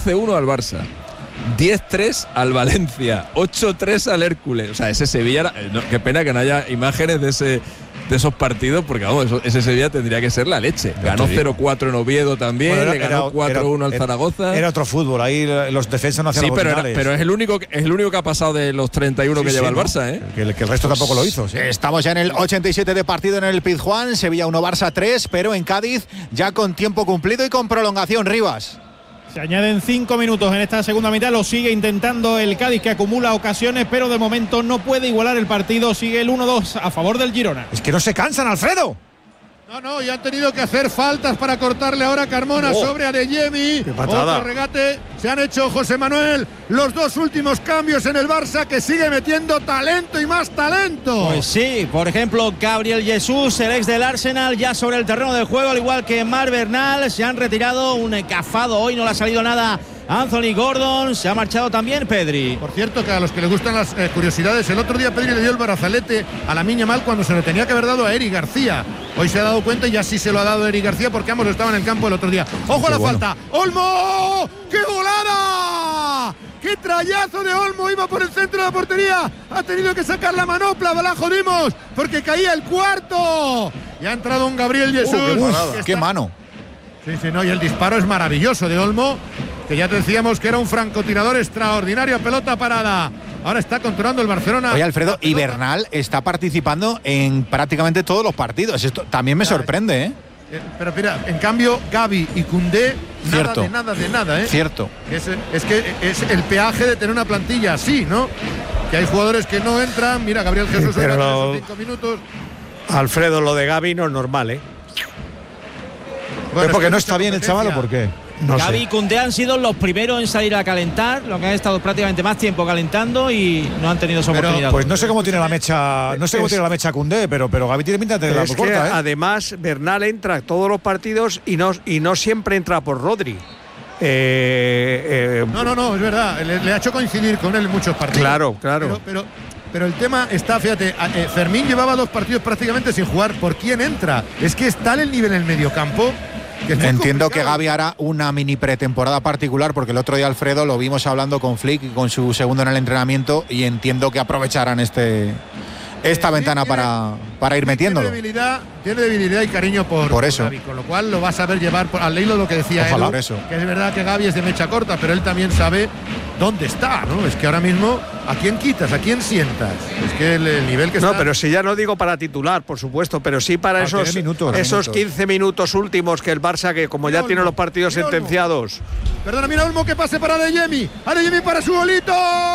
11-1 al Barça, 10-3 al Valencia, 8-3 al Hércules. O sea, ese Sevilla, qué pena que no haya imágenes de esos partidos, porque vamos, ese Sevilla tendría que ser la leche. Ganó 0-4 en Oviedo también, bueno, le ganó 4-1 al Zaragoza. Era otro fútbol, ahí los defensas no hacían pero es el único que ha pasado de los 31 que lleva el Barça, ¿eh? Que el resto tampoco lo hizo. Sí. Estamos ya en el 87 de partido en el Pizjuán, Sevilla 1, Barça 3, pero en Cádiz ya con tiempo cumplido y con prolongación. Rivas. Se añaden 5 minutos en esta segunda mitad, lo sigue intentando el Cádiz, que acumula ocasiones, pero de momento no puede igualar el partido, sigue el 1-2 a favor del Girona. Es que no se cansan, Alfredo. No, y han tenido que hacer faltas para cortarle ahora Carmona sobre Adeyemi. Otro regate. Se han hecho, José Manuel, los 2 últimos cambios en el Barça, que sigue metiendo talento y más talento. Pues sí, por ejemplo, Gabriel Jesús, el ex del Arsenal, ya sobre el terreno de juego, al igual que Marc Bernal. Se han retirado, un cafado hoy, no le ha salido nada Anthony Gordon, se ha marchado también Pedri. Por cierto, que a los que les gustan las curiosidades, el otro día Pedri le dio el brazalete a Lamine Yamal cuando se lo tenía que haber dado a Eric García. Hoy se ha dado cuenta y ya sí se lo ha dado a Eric García, porque ambos estaban en el campo el otro día. ¡Ojo a la falta! ¡Olmo! ¡Qué volada! ¡Qué trayazo de Olmo! Iba por el centro de la portería. Ha tenido que sacar la manopla, la jodimos, porque caía el cuarto. Y ha entrado un Gabriel Jesús. ¡Qué mano! Sí, no, y el disparo es maravilloso de Olmo, que ya te decíamos que era un francotirador extraordinario a pelota parada. Ahora está controlando el Barcelona. Oye, Alfredo, y Bernal está participando en prácticamente todos los partidos. Esto también me sorprende, ¿eh? Pero mira, en cambio, Gavi y Koundé, nada de nada, ¿eh? Cierto. Es que es el peaje de tener una plantilla así, ¿no? Que hay jugadores que no entran. Mira, Gabriel Jesús, pero 5 minutos. Alfredo, lo de Gavi no es normal, ¿eh? Bueno, ¿es porque no está bien el chaval o por qué? No Gavi y Koundé han sido los primeros en salir a calentar, lo que han estado prácticamente más tiempo calentando y no han tenido esa oportunidad. Pues no sé cómo tiene la mecha, Koundé, pero Gavi tiene pinta de la corta, ¿eh? Además, Bernal entra a todos los partidos y no siempre entra por Rodri. No, es verdad, le ha hecho coincidir con él en muchos partidos. Claro. Pero el tema está, fíjate, Fermín llevaba 2 partidos prácticamente sin jugar. ¿Por quién entra? Es que está el nivel en el mediocampo. Entiendo que Gavi hará una mini pretemporada particular, porque el otro día, Alfredo, lo vimos hablando con Flick y con su segundo en el entrenamiento, y entiendo que aprovecharán esta ventana para ir metiéndolo. Tiene debilidad y cariño por eso. Gavi, con lo cual lo va a saber llevar al hilo lo que decía él. Que es verdad que Gavi es de mecha corta, pero él también sabe dónde está, ¿no? Es que ahora mismo, ¿a quién quitas? ¿A quién sientas? Es que el nivel que está... No, pero si ya no digo para titular, por supuesto, pero sí para esos 15 minutos últimos que el Barça, que como ya tiene los partidos sentenciados. Perdona, mira Olmo, que pase para Adeyemi. Adeyemi para su golito.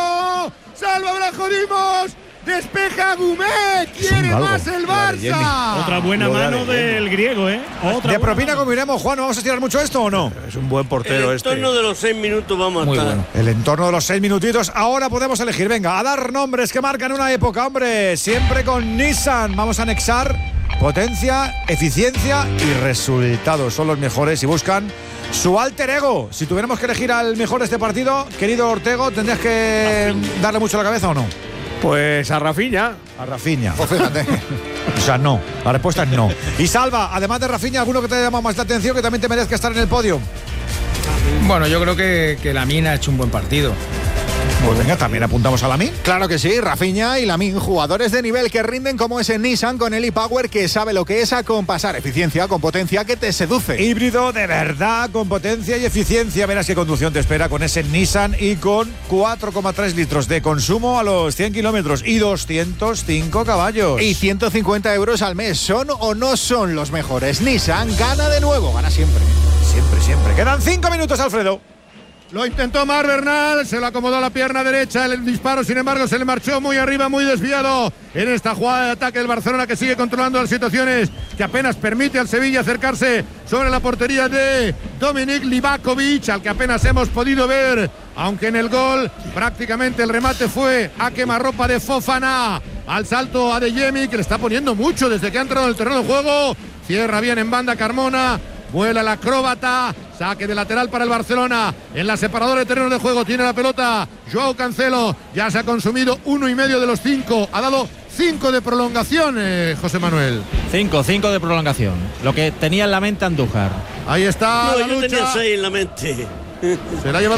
¡Salva, la jodimos! Despeja Gumet, quiere más el Barça. Otra buena mano del griego, ¿eh? ¿De propina cómo iremos, Juan? ¿Vamos a estirar mucho esto o no? Es un buen portero este. El entorno de los 6 minutos vamos a estar. Bueno. El entorno de los 6 minutitos. Ahora podemos elegir. Venga, a dar nombres que marcan una época, hombre. Siempre con Nissan. Vamos a anexar potencia, eficiencia y resultados. Son los mejores y buscan su alter ego. Si tuviéramos que elegir al mejor de este partido, querido Ortego, ¿tendrías que darle mucho a la cabeza o no? Pues a Rafinha. A Rafinha. Pues fíjate. O sea, no. La respuesta es no. Y Salva, además de Rafinha, ¿alguno que te haya llamado más la atención que también te merezca estar en el podio? Bueno, yo creo que Lamine ha hecho un buen partido. Pues venga, también apuntamos a Lamine. Claro que sí, Rafinha y Lamine, jugadores de nivel que rinden como ese Nissan con el e-Power, que sabe lo que es acompasar eficiencia con potencia que te seduce. Híbrido de verdad, con potencia y eficiencia. Verás qué conducción te espera con ese Nissan y con 4,3 litros de consumo a los 100 kilómetros y 205 caballos. Y 150 euros al mes. ¿Son o no son los mejores? Nissan gana de nuevo, gana siempre. Siempre. Quedan 5 minutos, Alfredo. Lo intentó Marc Bernal, se lo acomodó a la pierna derecha, el disparo sin embargo se le marchó muy arriba, muy desviado en esta jugada de ataque del Barcelona, que sigue controlando las situaciones, que apenas permite al Sevilla acercarse sobre la portería de Dominik Livakovic, al que apenas hemos podido ver, aunque en el gol prácticamente el remate fue a quemarropa de Fofana, al salto a Adeyemi, que le está poniendo mucho desde que ha entrado en el terreno de juego, cierra bien en banda Carmona. Vuela el acróbata, saque de lateral para el Barcelona, en la separadora de terreno de juego, tiene la pelota Joao Cancelo, ya se ha consumido 1,5 de los 5, ha dado 5 de prolongación, José Manuel. 5 de prolongación, lo que tenía en la mente Andújar. Ahí está. No, la yo lucha. tenía 6 en la mente. Se la ha llevado